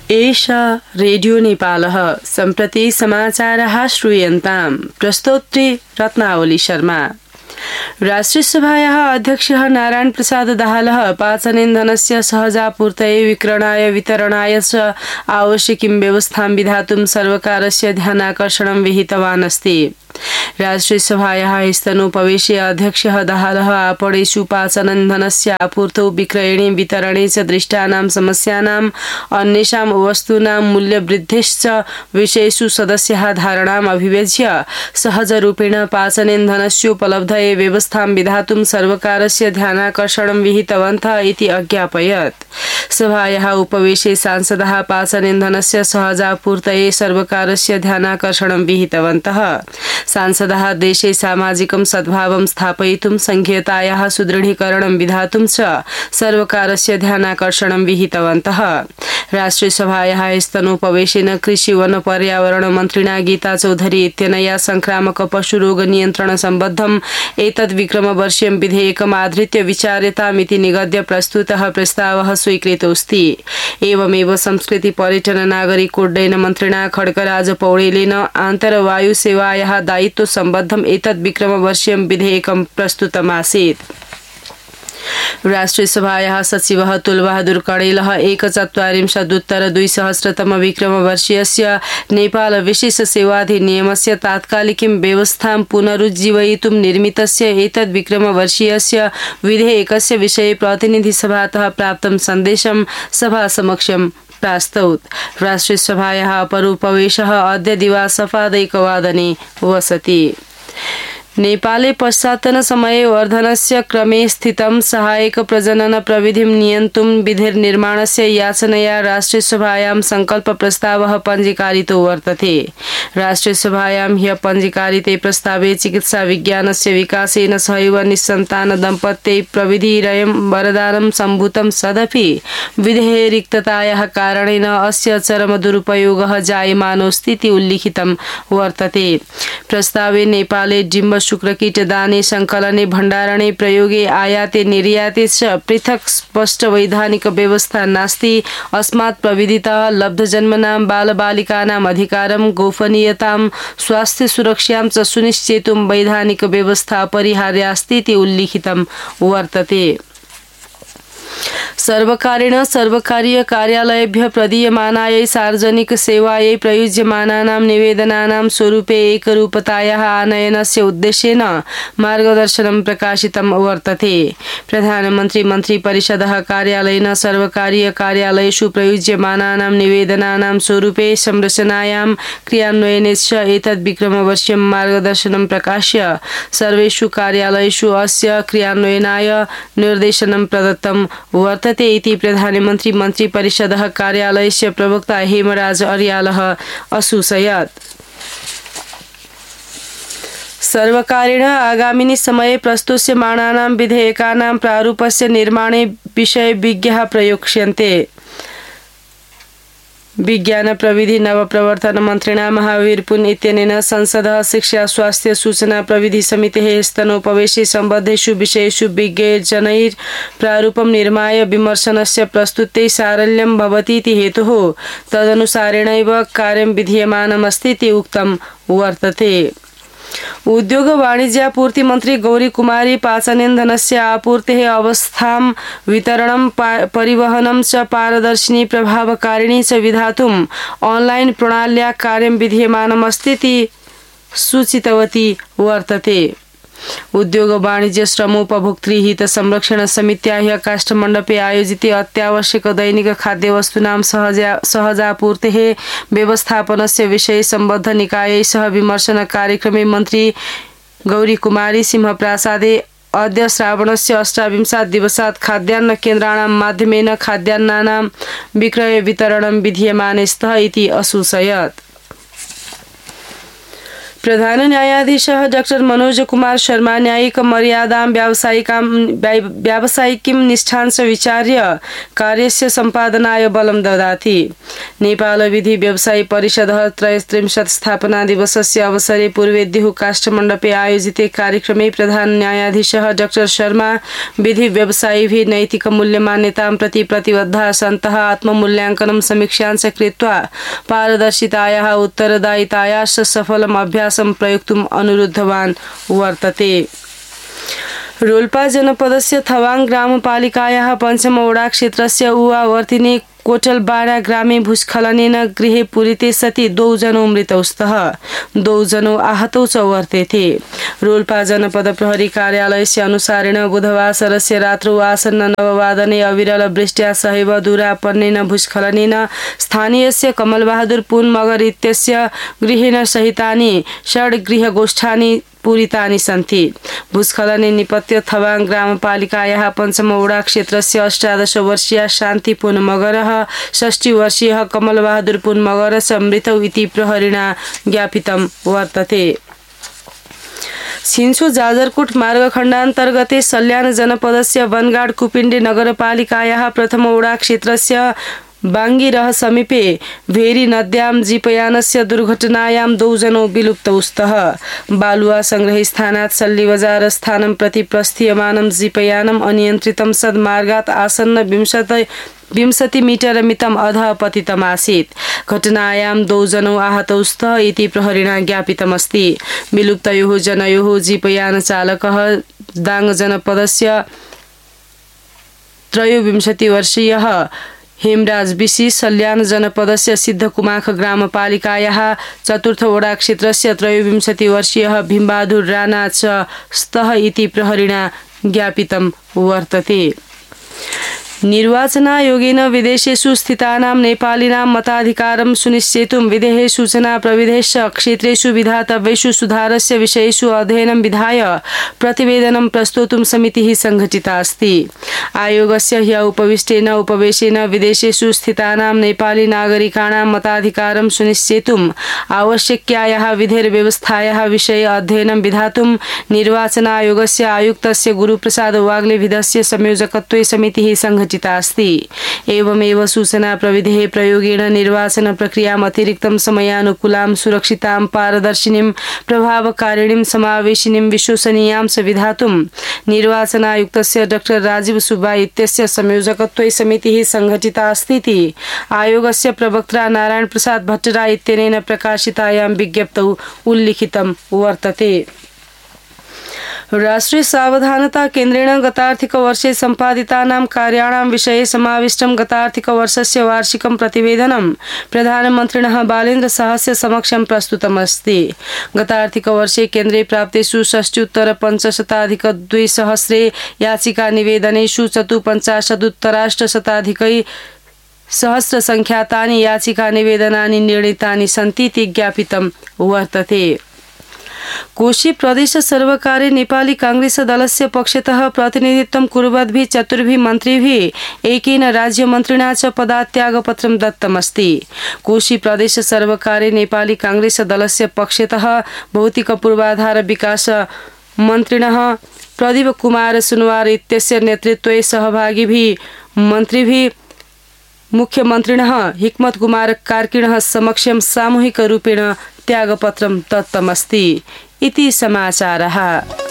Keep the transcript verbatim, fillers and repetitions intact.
एषा रेडियो नेपालः सम्प्रति समाचारः श्रूयन्ताम्। प्रस्तोत्री रत्नावली शर्मा। राष्ट्रिय सभायाः अध्यक्षः नारायण प्रसाद दाहालः पाचनेन्धनस्य सहजापूर्तये विक्रयणाय वितरणाय च आवश्यकीं व्यवस्थां विधातुं सर्वकारस्य ध्यानाकर्षणं विहितवान् अस्ति। राष्ट्रिय सभायाः स्तनोपवेशे अध्यक्षः दाहालः आपणेषु पाचनेन्धनस्य आपूर्तौ विक्रयणे वितरणे च दृष्टानां समस्यानाम् अन्येषां वस्तूनां मूल्यवृद्धेश्च विषयेषु सदस्याः धारणाम् अभिव्यज्य सहजरूपेण पाचनेन्धनस्योपलब्धये व्यवस्थां विधातुं सर्वकारस्य ध्यानाकर्षणं विहितवन्तः इति अज्ञापयत्। सभायाः उपवेशे सांसदाः पाचनेन्धनस्य सहजापूर्तये सर्वकारस्य ध्यानाकर्षणं विहितवन्तः। सांसदाः देशे सामाजिकं सद्भावं स्थापयितुं संघीयतायाः सुदृढीकरणं विधातुं च सर्वकारस्य ध्यानाकर्षणं विहितवन्तः। राष्ट्रिय सभायाः स्तनोपवेशेन कृषि वन पर्यावरण मन्त्रिणा गीता चौधरी इत्यनया संक्रामक पशुरोग नियन्त्रण सम्बद्धम् एतद् विक्रमवर्षीयं विधेयकम् आधृत्य विचार्यतामिति निगद्य प्रस्तुतः प्रस्तावः स्वीकृतोऽस्ति। एवमेव संस्कृति पर्यटन नागरिकोड्डयन मन्त्रिणा खड्गराज पौडेलेन आन्तर्वायुसेवायाः दायित्व सम्बद्धम् एतद् विक्रमवर्षीयं विधेयकं प्रस्तुतमासीत्। राष्ट्रिय सभायाः सचिवः तुलबहादुर कणेलः एकचत्वारिंशदुत्तर द्विसहस्रतम विक्रमवर्षीयस्य नेपाल विशेष सेवाधिनियमस्य तात्कालिकीं व्यवस्थां पुनरुज्जीवयितुं निर्मितस्य एतद् विक्रमवर्षीयस्य विधेयकस्य विषये प्रतिनिधिसभातः प्राप्तं सन्देशं सभासमक्षं प्रास्तौत्। राष्ट्रिय सभायाः अपरोपवेशः अद्य दिवासपादैकवादने वसति। नेपाले पश्चात्तन समये वर्धनस्य क्रमे स्थितं सहायक प्रजनन प्रविधिं नियन्तुं विधिर्निर्माणस्य याचनया राष्ट्रिय सभायां संकल्प प्रस्तावः पञ्जीकारितो वर्तते। राष्ट्रिय सभायां ह्यः पञ्जीकारिते प्रस्तावे चिकित्सा विज्ञानस्य विकासेन सहैव निस्सन्तान दम्पत्यै प्रविधिरयं वरदानं सम्भूतं सदपि विधेये रिक्ततायाः कारणेन अस्य चरम दुरुपयोगः जायमानोऽस्ति उल्लिखितं वर्तते। प्रस्तावे नेपाले डिम्ब शुक्रकीट दाने संकलने भण्डारणे प्रयोगे आयाते निर्याते च पृथक् स्पष्ट वैधानिक व्यवस्था नास्ति। अस्मात् प्रविधितः लब्धजन्मनां बालबालिकानाम् अधिकारं गोपनीयतां स्वास्थ्य सुरक्षां च सुनिश्चेतुं वैधानिक व्यवस्था अपरिहार्यास्ति इति उल्लिखितं वर्तते। सर्वकारेण सर्वकारीय कार्यालयेभ्यः प्रदीयमानायै सार्वजनिक सेवायै प्रयुज्यमानानां निवेदनानां स्वरूपे एकरूपतायाः आनयनस्य उद्देश्येन मार्गदर्शनं प्रकाशितं वर्तते। प्रधानमन्त्री मन्त्रिपरिषदः कार्यालयेन सर्वकारीय कार्यालयेषु प्रयुज्यमानानां निवेदनानां स्वरूपे संरचनायां क्रियान्वयने च एतद् विक्रमवर्षीयं मार्गदर्शनं प्रकाश्य सर्वेषु कार्यालयेषु अस्य क्रियान्वयनाय निर्देशनं प्रदत्तं वर्तते इति प्रधानमन्त्री मन्त्रिपरिषदः कार्यालयस्य प्रवक्ता हेमराज अर्यालः असूचयत्। सर्वकारेण आगामिनि समये प्रस्तुस्यमाणानां विधेयकानां प्रारूपस्य निर्माणे विषयविज्ञाः प्रयोक्ष्यन्ते। विज्ञान प्रविधि नवप्रवर्तन मन्त्रिणा महावीर पुन इत्यनेन संसदः शिक्षा स्वास्थ्य सूचना प्रविधि समितेः स्तनोपवेशे सम्बद्धेषु विषयेषु विज्ञजनैः प्रारूपं निर्माय विमर्शनस्य प्रस्तुते सारल्यं भवति इति हेतुः तदनुसारेणैव कार्यं विधीयमानमस्ति इति उक्तं वर्तते। उद्योग वाणिज्यापूर्ति मंत्री गौरी कुमारी पाचनेन्धनस्य आपूर्तेः अवस्थां वितरणं परिवहनं च पारदर्शिनी प्रभावकारिणी च विधातुम् ऑनलाइन प्रणाल्या कार्यं विधीयमानमस्ति इति सूचितवती वर्तते। उद्योग वाणिज्य श्रमोपभोक्तृ हित संरक्षण समित्याः काष्ठमण्डपे आयोजिते अत्यावश्यक दैनिक खाद्यवस्तूनां सहजा सहजापूर्तेः व्यवस्थापनस्य विषये सम्बद्ध निकायै सह विमर्शन कार्यक्रमे मन्त्री गौरी कुमारी सिंहप्रासादे अद्य श्रावणस्य अष्टाविंशात् दिवसात् खाद्यान्न केन्द्राणां माध्यमेन खाद्यान्नानां विक्रय वितरणं विधीयमाने स्तः इति असूचयत्। प्रधान न्यायाधीशः डाक्टर मनोज कुमार शर्मा न्यायिक मर्यादां व्यावसायिकां व्यावसायिकीं निष्ठां च विचार्य कार्यस्य सम्पादनाय बलं ददाति। नेपाल विधि व्यवसायी परिषदः त्रयस्त्रिंशत् स्थापना दिवसस्य अवसरे पूर्वेद्युः काष्ठमण्डपे आयोजिते कार्यक्रमे प्रधान न्यायाधीशः डाक्टर शर्मा विधि व्यवसायिभिः नैतिकमूल्यमान्यतां प्रति प्रतिबद्धाः सन्तः आत्ममूल्याङ्कनं समीक्षां च कृत्वा पारदर्शितायाः उत्तरदायितायाश्च सफलम् अभ्यासं प्रयोक्तुम् अनुरुद्धवान् वर्तते। रोल्पा जनपदस्य थवाङ ग्रामपालिकायाः पञ्चमवडा क्षेत्रस्य उवावर्तिनी कोटलबाडा ग्रामे भूस्खलनेन गृहे पूरिते सति द्वौ जनौ मृतौ स्तः, द्वौ जनौ आहतौ च वर्तेते। रोल्पा जनपद प्रहरी कार्यालयस्य अनुसारेण बुधवासरस्य रात्रौ आसन्न नववादने अविरल वृष्ट्या सहैव दूरापन्नेन भूस्खलनेन स्थानीयस्य कमलबहादुर पुन मगर इत्यस्य गृहेण सहितानि षड् गृहगोष्ठानि पूरितानि सन्ति। भूस्खलने निपत्य थवाङ ग्रामपालिकायाः पञ्चमवडा क्षेत्रस्य अष्टादश वर्षीया शान्ति पुन मगरः षष्टि वर्षीयः कमलबहादुर पुन मगर च मृतौ इति प्रहरिणा ज्ञापितं वर्तते। सिन्सु जाजरकोट मार्गखण्डान्तर्गते सल्यान जनपदस्य वनगाड कुपिण्डे नगरपालिकायाः प्रथमवडा क्षेत्रस्य बाङ्गिरह समीपे भेरी नद्यां जीपयानस्य दुर्घटनायां द्वौ जनौ विलुप्तौ स्तः। बालुवा संग्रहस्थानात् सल्लीबजार स्थानं प्रति प्रस्थीयमानं जीपयानम् अनियन्त्रितं सद्मार्गात् आसन्न विंशति विंशति मीटर मितम् अधः पतितमासीत्। घटनायां द्वौ जनौ आहतौ स्तः इति प्रहरिणा ज्ञापितमस्ति। विलुप्तयोः जनयोः जीपयान चालकः दाङ जनपदस्य त्रयोविंशति वर्षीयः हेमराज बिसी, सल्यान जनपदस्य सिद्धकुमाख ग्रामपालिकायाः चतुर्थवडा क्षेत्रस्य त्रयोविंशति वर्षीयः भीमबहादुर राणा च स्तः इति प्रहरिणा ज्ञापितं वर्तते। निर्वाचनायोगेन विदेशेषु स्थितानां नेपालिनां मताधिकारं सुनिश्चेतुं विधेः सूचना प्रविधेश्च क्षेत्रेषु विधातव्येषु सुधारस्य विषयेषु अध्ययनं विधाय प्रतिवेदनं प्रस्तोतुं समितिः संघटिता अस्ति। आयोगस्य ह्यः उपविष्टेन उपवेशेन विदेशेषु स्थितानां नेपाली नागरिकाणां मताधिकारं सुनिश्चेतुं आवश्यक्यायाः विधेर्व्यवस्थायाः विषये अध्ययनं विधातुं निर्वाचनायोगस्य आयुक्तस्य गुरुप्रसाद वाग्लेभिधस्य संयोजकत्वे समितिः संघटिता अस्ति। एवमेव सूचना प्रविधेः प्रयोगेण निर्वाचन प्रक्रियाम् अतिरिक्तं समयानुकूलां सुरक्षितां पारदर्शिनीं प्रभावकारिणीं समावेशिनीं विश्वसनीयां च विधातुं निर्वाचनायुक्तस्य डाक्टर राजीव सुब्बा इत्यस्य संयोजकत्वे समितिः संघटिता अस्ति। आयोगस्य प्रवक्ता नारायण प्रसाद भट्टराय इत्यनेन प्रकाशितायां विज्ञप्तौ उल्लिखितं वर्तते। राष्ट्रिय सावधानता केन्द्रेण गतार्थिक वर्षे सम्पादितानां कार्याणां विषये समाविष्टं गतार्थिक वर्षस्य वार्षिकं प्रतिवेदनं प्रधानमन्त्रिणः बालेन्द्र शाहस्य समक्षं प्रस्तुतमस्ति। गतार्थिक वर्षे केन्द्रे प्राप्तेषु षष्ट्युत्तर पञ्चशताधिक द्विसहस्रे याचिका निवेदनेषु चतुपञ्चाशदुत्तराष्टशताधिकै सहस्रसङ्ख्यातानि याचिका निवेदनानि निर्णीतानि सन्ति इति ज्ञापितं वर्तते। कोशी प्रदेश सर्वकारे नेपाली कांग्रेस दलस्य पक्षतः प्रतिनिधित्वं कुर्वद्भिः चतुर्भिः मन्त्रिभिः एकेन राज्यमन्त्रिणा च पदात्यागपत्रं दत्तमस्ति। कोशी प्रदेश सर्वकारे नेपाली कांग्रेस दलस्य पक्षतः भौतिक पूर्वाधार विकास मन्त्रिणः प्रदीप कुमार सुनवार इत्यस्य नेतृत्वे सहभागिभिः मन्त्रिभिः मुख्यमन्त्रिणः हिक्मत कुमार कार्किणः समक्षं सामूहिक रूपेण त्यागपत्रं दत्तमस्ति इति समाचारः।